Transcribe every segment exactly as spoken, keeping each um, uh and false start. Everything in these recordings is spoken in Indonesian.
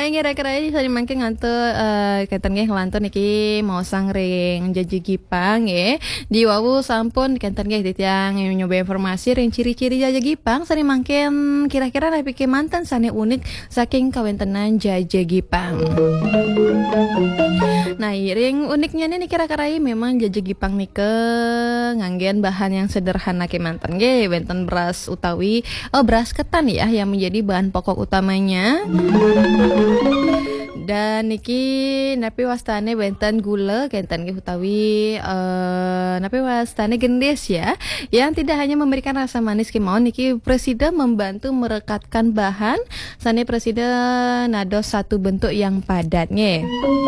Ay kira-kira ini saya mangke ngantu uh, kenten nggih ngelantur niki mau sang ring janji Gipang nggih. Di wawu sampun kenten nggih titiang nyoba informasi ring ciri-ciri jaja Gipang sari mangken kira-kira nepike mantan sane unik saking kawentenan jaja Gipang. Nah, ring uniknya nih kira-kira memang jaja Gipang nike nganggen bahan yang sederhana ke mantan nggih, benten beras utawi oh beras ketan ya yang menjadi bahan pokok utamanya. Dan niki napi wastane benten gula kenten nggih utawi uh, napi wastane gendis ya yang tidak hanya memberikan rasa manis kemauan niki presiden membantu merekatkan bahan sane presiden nados satu bentuk yang padatnya.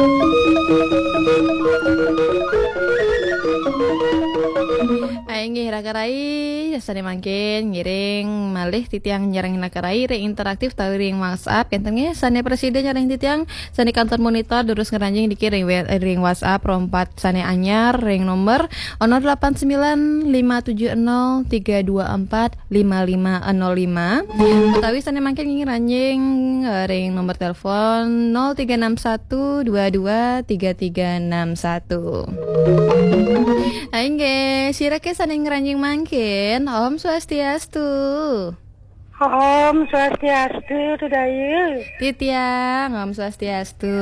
Aing rakarai jasane mangkin ngiring malih titiang nyerang rakarai ring interaktif tahu ring WhatsApp kentengnya sane presiden nyerang titiang sane kantor monitor terus ngeranjing dikiring ring WhatsApp rompat sane anyar ring nomor nol delapan sembilan lima tujuh nol tiga dua empat lima lima nol lima utawi sane mangkin ngiranjing ring nomor telepon nol tiga enam satu dua dua tiga tiga enam satu. Aing ge sirake sane ngeranjing mangkin Om Swastiastu. Om Swastiastu tudayu. Titiang Om Swastiastu.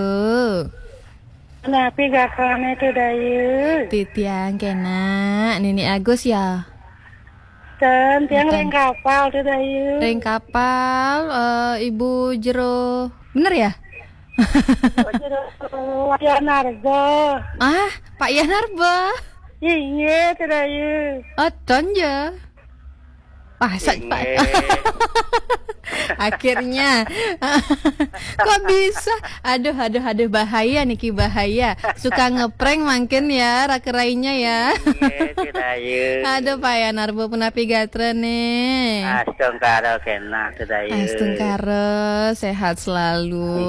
Napi gakane tudayu. Titiang kena Nini Agus ya. Dan tiang ring kapal tudayu. Ring kapal uh, Ibu Jero. Bener ya? Pak Yanarba. Ah, Pak Yanarba. Iya, tudayu. Oh, tonja. Wah, Pak. Akhirnya. Kok bisa? Aduh, aduh, aduh bahaya niki bahaya. Suka ngeprank mungkin ya rakerainya ya. Iya, tudayu. Aduh, Pak Yanarba penapi gatra nih. Astung karo kena tudayu. Astung karo sehat selalu.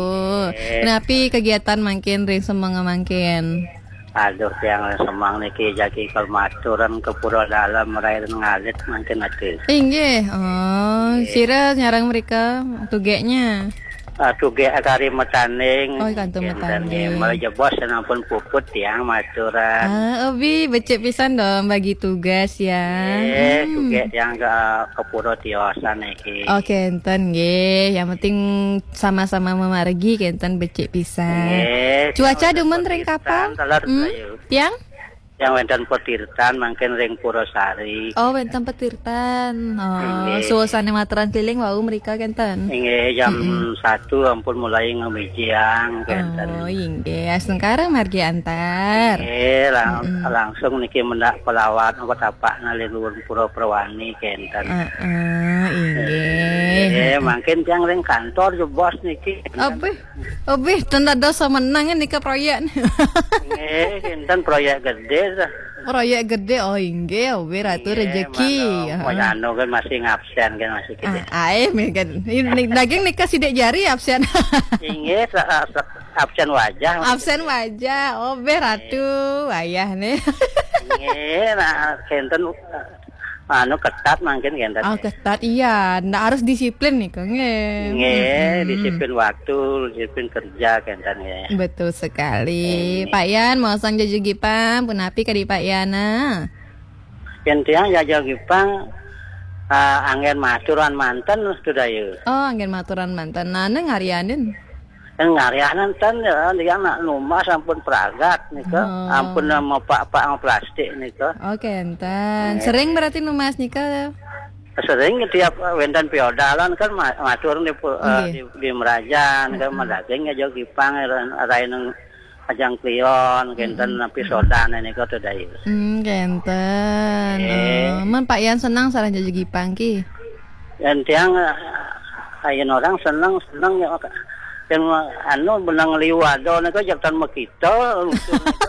Penapi kegiatan mungkin ring semanga mungkin. Aduh yang semang niki jaki kalmaturan ke pura dalam rair ngalit mungkin atuh. Inggih. Oh, sira nyarang mereka tugeknya. Atuh ge akari metaning. Oh, kantung metaning. Malah jebos sampun puput yang maturan. Ah, Obi becek pisan dong bagi tugas ya. Eh, hmm. tuge yang ke ke pura tiosan niki. Oke, enten nggih. Yang penting sama-sama memargi kenten becek pisan. Eh, cuaca demen ring kapal. Hmm? Tiang? Yang wenten petirtan mungkin ring Purosari. Oh, wenten petirtan. Oh, suasana materan keliling wau mereka kenten. Inggih jam mm-hmm. satu ampun mulai ngemijiang kenten. Oh, inggih. Asengkara margi antar. Inggih, lang- mm-hmm. langsung niki mendak pelawat apa tapak nalilur Pura Perwani kenten. Heeh, uh, uh, inggih. Eh, mungkin yang ring kantor jo bos niki. Obe. Obe, tanda dosa menang ini ke proyek. Inggih, kenten proyek gede. Proyek gede oh inggih obe ratu rezeki. Moya anu kan masih ngabsen kan masih gede. Ah, ae megan. Ini daging nikah sidik jari absen. Inggih absen wajah. Absen wajah. Obe ratu wayah nih. Inggih nah kenten anu ketat mungkin kenten. Oh ketat iya, ndak harus disiplin nih Kang. Nggih, disiplin waktu, disiplin kerja kenten ya. Betul sekali. Pak Yan mau sang jaja Gipang punapi ka di Pak Yana. Yen tiang jaja Gipang uh, anggen maturan manten sudah yeu. Oh, anggen maturan manten. Nana ngarianin. Ngarianan tan ya dia anak rumah sampun peragat nika. Oh. Ampun mau pak-pak plastik nika. Oke, okay, enten. Sering berarti numas nika. Sering tiap wenten piodalan kan matur di uh, di, di Merajan kan madaging aja Gipang rain ajang klion kenten napi sodan nika teh dai. Hmm, kenten. Eh. Oh, men Pak Yan senang sareng jaja Gipang ki. Yen tiang ayeuna orang senang senang ya kan anu benang liwado nika jak tan makita lucu nika.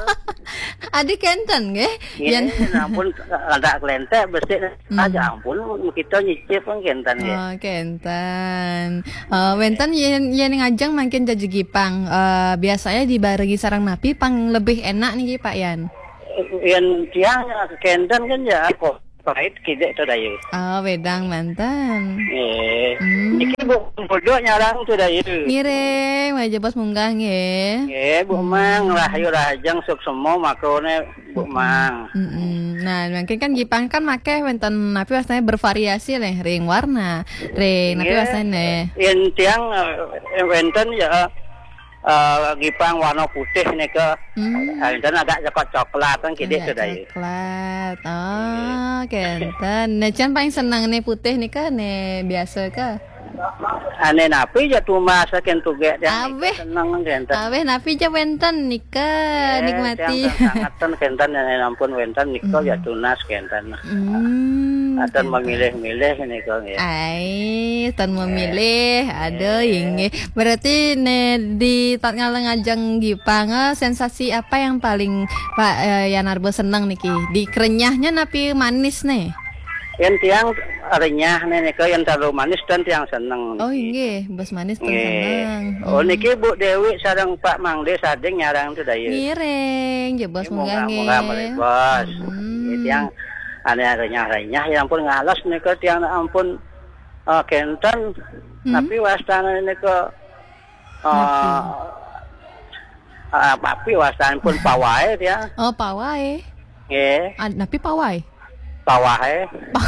Adi kenten nggih. Yen ampun ada klente besi aja ampun makita nyicip kan kenten nggih. Oh, kenten. Uh, wenten yen yen ngajeng mangkin jaja Gipang. Uh, biasanya dibaregi sareng napi pang lebih enak nih Pak Yan. Yen tiang kenten kan ya kok pahit kide tu dayu. Oh, wedang mantan. Eh, Hmm. iki bu bodoh nyarang tu dayu. Ngiring, aja bos munggah nggih. Eh, bu mang rahayu rahajang suk semua makrone bu mang. Mm-mm. Nah, mungkin kan Jepang kan make wonten napi wasnanya bervariasi leh, ring warna, ring napi wasnanya. Yang tiang eh, wenten ya eh gipang warna putih nih ke, Hmm. dan agak coklat coklat kan kide Agak tu dayu. coklat. Oh, kenten. Nah, Chan paling senang nih putih nih kan, nih biasa kah? Ane napi ya tumas ken tuge dia Abeh. seneng kenten. Aweh napi ja wenten nika nikmati. Sangat kenten dan ampun wenten niko ya tunas kenten. Hmm. Akan memilih-milih niko ya. Ai, tan memilih, ada ini. Berarti ne di tanggal ngajang Gipang, eh, sensasi apa yang paling Pak eh, Yanarbo senang niki? Di kerenyahnya napi manis nih. Yang tiang renyah nih niko yang terlalu manis dan tiang seneng. Oh iya, bos manis tuh Nggih. senang. Oh niki Bu Dewi sareng Pak Mangde sadeng nyarang tu dayu. Ngiring, je bos munggah nggih. Moga moga bos. Hmm. Tiang ane renyah-renyah ya ampun ngalos niko tiang ampun eh, kenten Hmm? tapi wastana niko eh ah, papi wastan pun pawai dia. Oh, pawai. Nggih, Ah, napi pawai. pawai.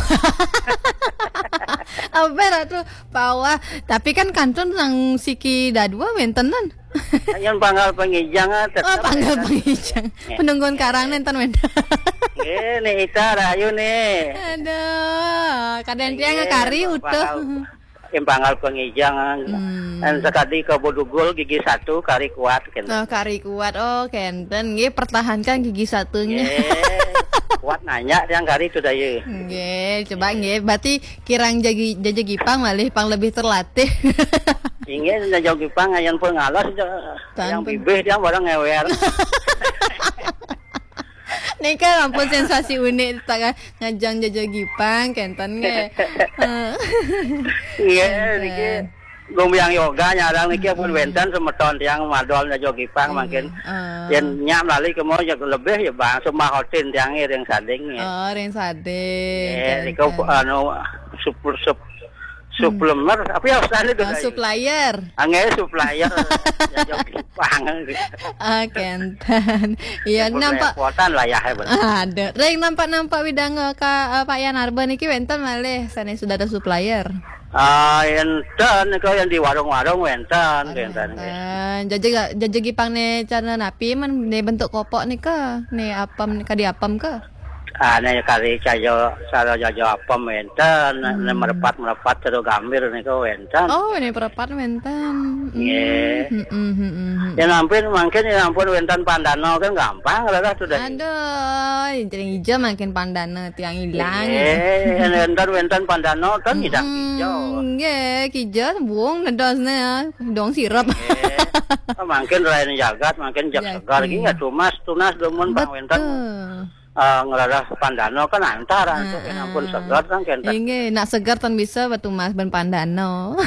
Apa tuh pawah? Tapi kan kantun nang siki dadua wentenan. Yang panggal pengijang Oh, tetap. panggal pengijang. Penungguan karang nenten wenten. Nggih, nih ita rayu nih. Aduh, kadang dia ngakari utuh. Yang panggal pengijang. Hmm. Dan sekali ke Bodugul gigi satu kari kuat kan. Oh, kari kuat. Oh, kenten nggih pertahankan gigi satunya. Kuat nanya yang kari itu dayu. Nggih, coba nggih. Berarti kirang jagi jaja Gipang malih pang lebih terlatih. Ingin jauh Gipang yang pun ngalos yang Tanpa- bibih dia barang ngewer. Nih kan ampun sensasi unik tak ngajang jaja Gipang kenten nge. Iya, niki gombyang yoga nyarang niki pun wenten semeton tiang madol jauh Gipang makin Eh, yang nyam lali ke mau yang lebih ya bang semua hotin tiang yang sading ya. Oh, ring sade. Eh, niku anu super sup suplemer apa ya usahane itu. Oh, supplier. Angge supplier jauh Gipang. Ah, kenten. Iya, nampak Kuotan lah ya hebat. ada. Ring nampak-nampak widang eh, ka eh, Pak Yanarba niki wenten malih sana sudah ada supplier. Ah, enten niku yang di warung-warung wenten wenten. Eh, jaja jaja Gipang ne cara napi man ne bentuk kopok nih ke? Ne apam ka di apam ke? Ah, nih kali cayo saro jajo apa wenten, ne merepat merepat terus gambir niku wenten. Oh, ini perapat wenten. Nggih. Hmm, hmm, hmm, hmm, hmm. Ya ampun mungkin ya ampun wenten pandano kan gampang lah sudah. Aduh, jering hijau makin pandana tiang hilang. Eh, wenten wenten pandano kan tidak hijau. Nggih, kijau buang nedosnya dong sirap. Eh, makin lain jagat, makin jak Jagat. segar gini nggak tumas tunas demun bang wenten. Betul. Eh, ngeladah pandano kan antara Ah, itu kan ah. ampun segar kan kenten. Inge, nak segar tan bisa batu mas ben pandano.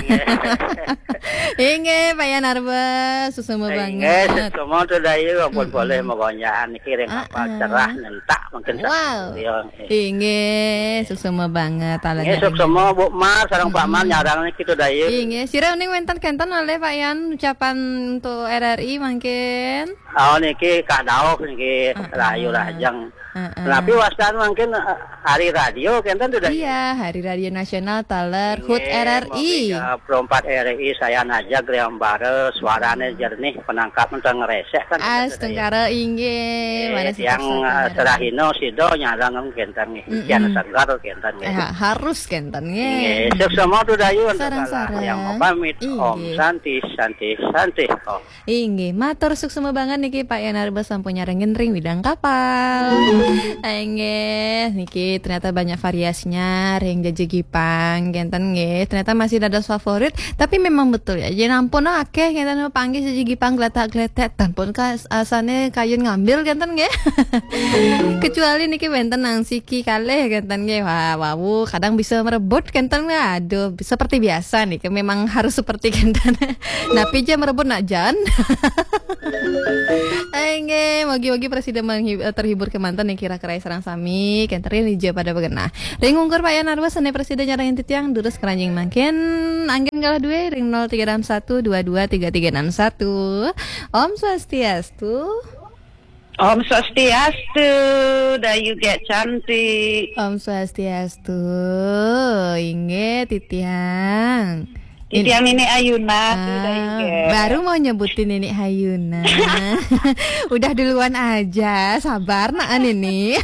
Inge, Pak Yanarba, susuma Eh, banget. semua tuh dayu ampun boleh megonyaan kirim Ah, apa ah. cerah nentak mungkin Wow. Iya. Inge, susuma banget Ini sok semua Bu Mar sareng Pak Mar nyarang kitu dayu. Inge, sira uning wenten kenten oleh Pak Yan ucapan untuk R R I mungkin. Oh niki Kak Daok niki Ah, rayu ah. rajang. Heeh. Tapi wastan mungkin eh, hari radio kenten tuh dayu. Iya, Hari Radio Nasional Taler H U T R R I. Perempat R R I saya naja Graham Bare suaranya jernih penangkap mentang ngeresek kan. As tengkara inge, mana sih yang tersangka? serahino sido nyarang kenten nih. Kian segar kenten Eh, nih. harus kenten nge. Nggih, sok semua tuh dayu untuk Sarang-sarang. yang pamit Om Inggih. Santi Santi Santi. Oh. Inge, matur sukses banget niki Pak Yanarba sampun nyarengin ring widang kapal. Inge, niki ternyata banyak variasinya ring jaja Gipang, genten nge. Ternyata masih ada favorit, tapi memang betul ya. Jadi ampun akeh genten panggil jaja Gipang gletak-gletek tanpun kas asane kayun ngambil genten nge. Kecuali niki benten nang siki kalih genten nge. Wah, wow, kadang bisa merebut genten nge. Aduh, seperti biasa nih, memang harus seperti genten. Napi aja merebut nak jan. Inge, mogi-mogi presiden menghib- terhibur ke mantan yang kira-kira sarang sami, kenterin hija pada begenah. Ring ungkur Pak Yanarwa sene presiden nyarang titiang durus keranjing mangkin anggen galah dua ring nol tiga enam satu dua dua tiga tiga enam satu. Om Swastiastu. Om Swastiastu, Dayu Gek cantik. Om Swastiastu, Inge titiang. Titiang ini Ayuna, Ah, tuh Dayu Gek. baru mau nyebutin Nenek Hayuna. Udah duluan aja, sabar naan ini.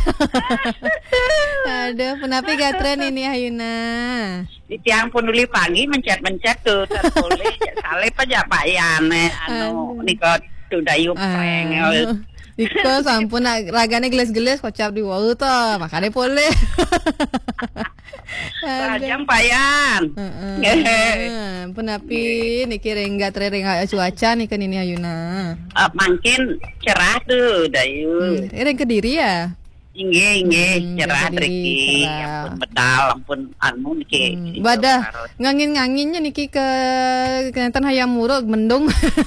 Aduh, penapi gatren ini Hayuna. Titiang pun dulu pagi mencet-mencet tuh, tertulis sale aja Pak Yane, anu Aduh. niko tuh Dayu prank. Ah, Iko sampun ragane geles-geles kocap di wau toh, makanya boleh. Rajang Pak Yan. Heeh. Penapi niki rengga trering cuaca nih kan ini Hayuna. Uh, makin cerah tuh Dayu. Hmm, reng Kediri ya? Inge inge Hmm, cerah jadi triki, cerah. ampun bedal, ampun anu niki. Hmm, badah ngangin-nganginnya niki ke kenatan hayam murug mendung.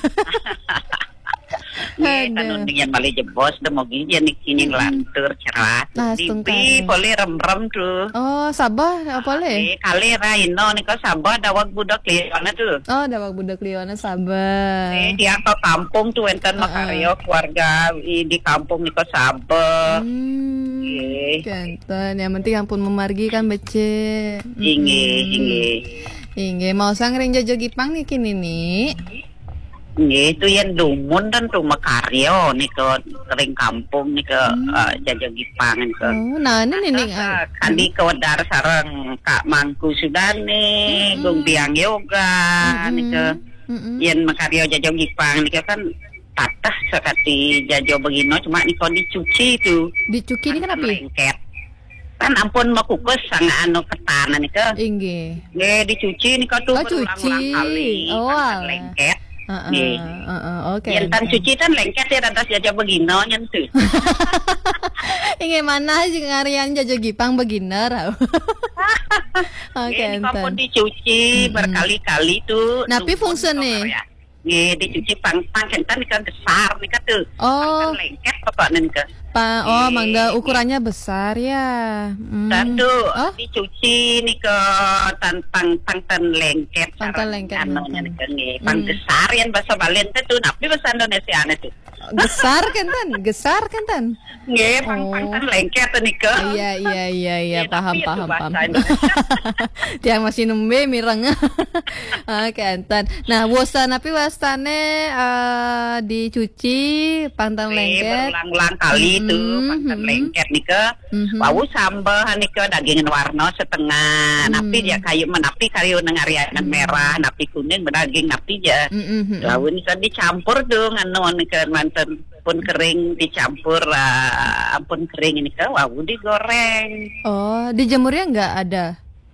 Nge Aduh. kanun dengan balik jebos dah mau gini niki ning lantur cerah. Langsung Tipi kare. boleh rem-rem tuh. Oh, Sabah apa le? Eh, kali Raino niko Sabah dawag budak liana tuh. Oh, dawag budak liwana Sabah. Eh, dia ke kampung tuh enten Ah, ah. makaryo keluarga i- di kampung niko Sabah. Hmm. Iya. Kenten, yang penting ampun memargi kan bece. Inge Hmm. inge. Inge mau sang ring jajo gipang nih kini nih. Nggih, itu yang dumun dan rumah karyo nih ke kering kampung nih ke uh, jajah gipang nih ke Oh, nah ini nih. Asa, kali ke wedar sarang Kak Mangku sudah nih gung biang yoga nih ke yang makaryo jajah gipang nih ke kan tatah sekati jajah begino cuma nih kau dicuci itu Dicuki ini kenapa? lengket kan ampun mau kukus sang anu ketana nih ke Inge. nggih dicuci nih kau tuh Oh, berulang-ulang cuci. kali Oh, kan alah. lengket. Heeh. Nggih. Heeh, oke. Yang tan cuci tan lengket ya atas jajah begino nyentuh. Inge mana sih ngarian jajo gipang beginner. Oke, Ini kamu enten. dicuci berkali-kali tuh. Napi Dumun fungsi tuh nih? Korea. Nggih, dicuci pang-pang kentan ikan besar nih kan tuh. Oh. Pang lengket apa nih ke? Pa, oh, Nggih. mangga ukurannya besar ya. Hmm. Dan tuh Oh, dicuci nih ke tan pang pang tan lengket. Pang tan sarang lengket, Anu hmm. nih kan nggih. Pang Hmm. besar yang bahasa Balen tuh napi bahasa Indonesia tuh. besar kan tan? Gesar kan tan? Nggih, pang pang Oh. tan lengket nih ke. Iya, iya, iya, iya, Iya, paham, tapi itu paham, bahasa paham. Indonesia. Dia masih nembe mireng. Oke, enten. Nah, wosan tapi wastane eh, dicuci pantang Nggih, lengket. berulang-ulang kali tuh Mhm, pang tan mhm. lengket nih ke. Mhm. Wau sambal nih ke daging warna setengah, Hmm. napi dia kayu menapi kayu nengarianan merah, napi kuning berdaging napi aja. Mhm, mhm. Lalu ini kan dicampur tuh nganu nih ke manten pun kering dicampur lah, ampun kering ini ke wau digoreng. Oh, dijemurnya nggak ada.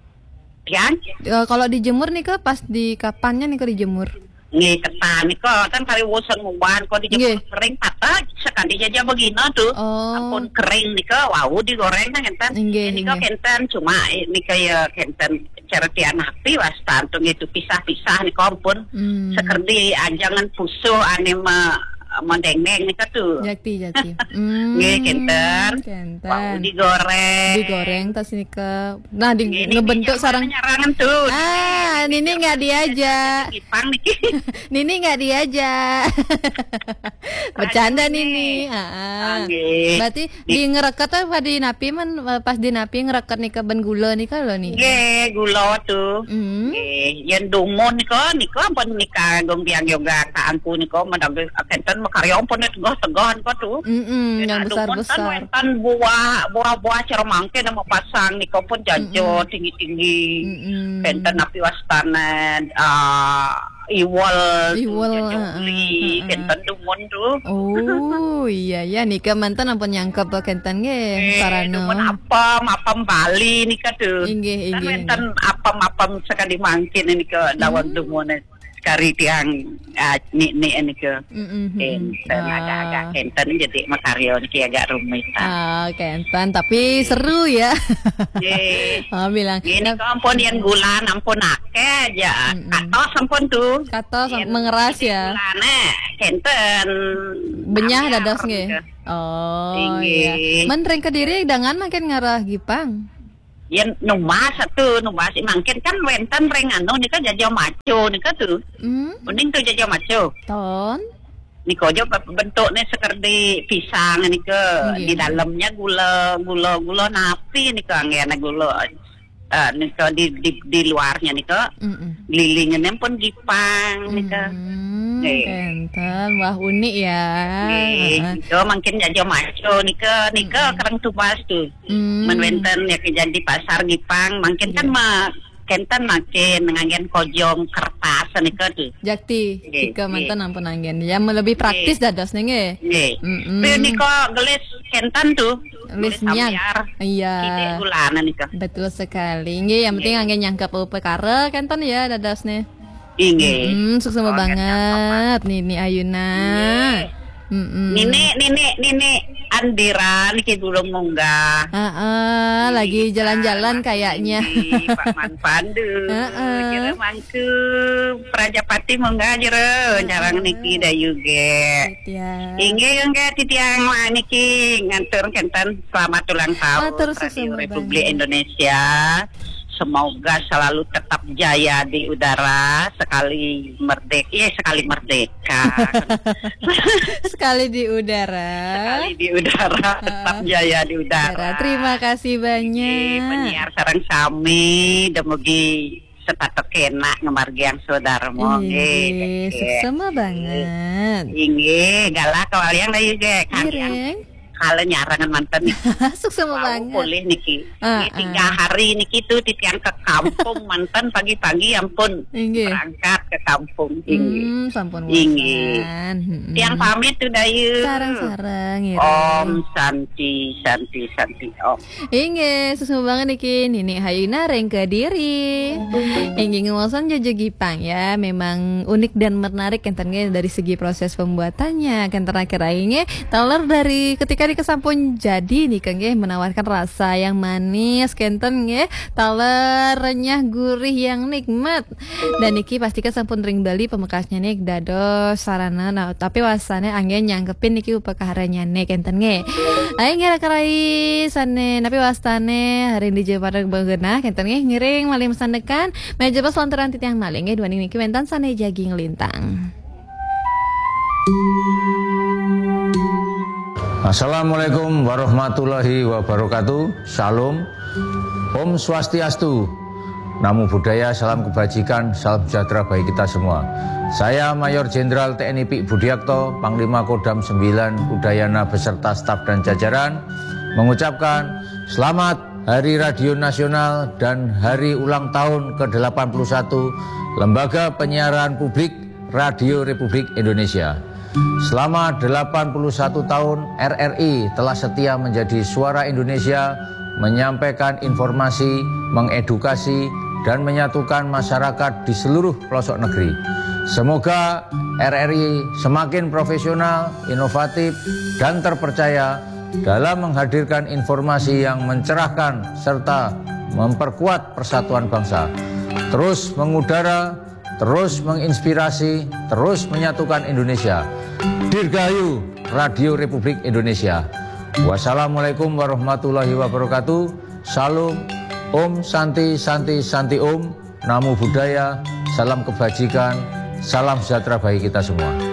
Kan? Eh, kalau dijemur nih ke pas di kapannya nih ke dijemur? Nggih ketan nih kok kan kali wosan nguban kok dijemur Nggih. kering patah sekali jaja begina tuh. Oh. Ampun kering nih ke wau digoreng kan kenten. Nggih, Ini kok nggih. kenten cuma ini kayak kenten cara tian napi was tantung itu pisah-pisah nih kok ampun. Hmm. Sekerti ajangan puso ane ma mendengeng nih kan tuh. Jati, jati. Hmm. Nggih kenten. Kenten. Wau digoreng. Digoreng tas ini ke. Nah, di, Ini ngebentuk nih, sarang. nyarangan tuh. Ah, Nini nggak diajak. Ipang nih. Nini nggak diajak. Bercanda Aduh, Nini. nih. Ah, ah. Nggih. Berarti di ngereket tuh apa di napi man pas di napi ngereket nih ke ben gula nih kalau nih. Nggih, gula tuh. Hmm. Nggih, yen dumun niko niko ampun nikah gong biang yoga ka angku niko madang kenten makaryo ampun tegoh-tegoh niko tuh. Mm-mm, yang Yen dumun besar-besar. Kan wentan buah buah-buah cermangke nama pasang niko pun jajo tinggi-tinggi. Mm-mm. Kenten api wastana ah iwal Iwal, jajo ah, ah, beli ah, ah. kenten dumun tuh. Oh iya ya nika mantan ampun nyangkep kenten ge Eh, sarano. dumun apam, apam Bali nih tuh. Inggih, Kan inggih, wenten apam-apam sekali mangkin ini ke dawang Hmm. dumun. kari tiang uh, ni ni ini ke Mm-mm. kenten Ah. agak-agak kenten jadi makario niki agak rumit. Ah, kenten tapi seru ya. Ye. Oh, bilang Ini kok ampun yang gula ampun ake aja. Mm-mm. Katos ampun tuh. kata Yen mengeras ya. Gulane kenten. Benyah amyar dados nggih. gitu. Oh Tinggi. iya. Men ring Kediri dangan makin ngarah Gipang. Yen numas satu numas mungkin kan wenten ring anu nika jajo maco nika tuh. Hmm, Mending tuh jajo maco. ton. Niko aja bentuknya seperti pisang nika Iya. di dalamnya gula gula gula napi nika ngene gula. Eh nika di, di di luarnya nika Mm-mm. lilingnya pun gipang nika. Hmm, Eh. kenten. Wah, unik ya. Nggih, itu mungkin jajo maco nika nika kerang tupas tuh. Hmm. Men wenten ya ke jadi pasar Gipang mungkin kan Iya. mah kenten makin ngangen kojong kertas nika tuh. Jakti, Nggih, jika nggih. mantan ampun angin. Ya lebih praktis dados nge. Nggih. Mm-mm. Tapi nika gelis kenten tuh. Gelis nyang. Iya. Kite gulana nika. Betul sekali. Nggih, yang penting angin nyangkep perkara kenten ya dadosne. Inggih. Hmm, sukses Oh, banget. Nini Ayuna. Mm-mm. Nini nini nini Andira niki belum munggah. Ah, ah, lagi jalan-jalan kayaknya. Nggih, Pak Man Pandu. Heeh. Jere mangku Prajapati munggah jere jarang niki da yuge. Ya. Inggih enggak titiang wah niki ngantur kenten selamat ulang tahun Matur Radio susun Republik banget. Indonesia. Semoga selalu tetap jaya di udara sekali merdeka, ya sekali merdeka. Sekali di udara. Sekali di udara tetap jaya di udara. Udara. Terima kasih Nggih, banyak. penyiar sareng sami demugi setato kena ngemargi yang saudara mo Iya, seksama banget. Inggih, galak kawalian lah juga kalian. Ireng, Kalau nyarangan mantan nih, seksama mau banget. boleh niki. Ah, Ini tiga hari niki tuh titian ke kampung mantan pagi-pagi ampun Inggih. berangkat ke kampung. Inggih. Hmm, sampun Inggih. wasan. Hmm. Tiang pamit tuh dayu. Sarang-sarang Ireng. Om Santi Santi Santi Om. Inge, susu banget niki Nini Hayuna Reng Kediri. Ingin ngosan Jojo Gipang ya, memang unik dan menarik kentennya dari segi proses pembuatannya. Kan terakhir aingnya taler dari ketika dikesampun jadi nih kengge menawarkan rasa yang manis kenten nge, taler renyah gurih yang nikmat. Dan niki pasti sampun ring Bali pemekasnya nih dados sarana nah, tapi wasane angin nyangkepin niki upakaharanya nih kenten nge. Aing ngira karai sane napi wastane hari di Jawa Barat beungeunah kenten nge ngiring malih mesandekan meja bos lontaran titiang maling nge dua niki wentan sane jaging lintang. Assalamualaikum warahmatullahi wabarakatuh. Salam, Om Swastiastu, Namo Buddhaya, salam kebajikan, salam sejahtera bagi kita semua. Saya Mayor Jenderal T N I Pik Budiakto, Panglima Kodam sembilan Udayana beserta staf dan jajaran mengucapkan selamat Hari Radio Nasional dan Hari Ulang Tahun ke delapan puluh satu Lembaga Penyiaran Publik Radio Republik Indonesia. Selama delapan puluh satu tahun R R I telah setia menjadi suara Indonesia, menyampaikan informasi, mengedukasi, dan menyatukan masyarakat di seluruh pelosok negeri. Semoga R R I semakin profesional, inovatif, dan terpercaya dalam menghadirkan informasi yang mencerahkan serta memperkuat persatuan bangsa. Terus mengudara, terus menginspirasi, terus menyatukan Indonesia. Dirgahayu Radio Republik Indonesia. Wassalamualaikum warahmatullahi wabarakatuh. Salam, Om Santi Santi Santi Om, Namo Buddhaya, salam kebajikan, salam sejahtera bagi kita semua.